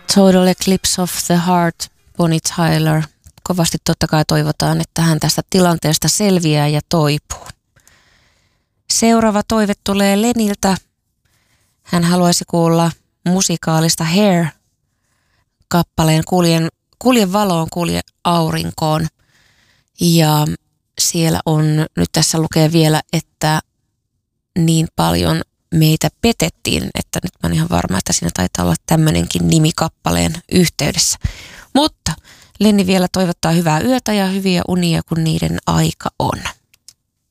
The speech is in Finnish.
Total Eclipse of the Heart, Bonnie Tyler. Kovasti totta kai toivotaan, että hän tästä tilanteesta selviää ja toipuu. Seuraava toive tulee Leniltä. Hän haluaisi kuulla musikaalista Hair-kappaleen Kulje valoon, kulje aurinkoon. Ja siellä on, nyt tässä lukee vielä, että niin paljon meitä petettiin, että nyt mä oon ihan varma, että siinä taitaa olla tämmöinenkin nimi kappaleen yhteydessä. Mutta Lenni vielä toivottaa hyvää yötä ja hyviä unia, kun niiden aika on.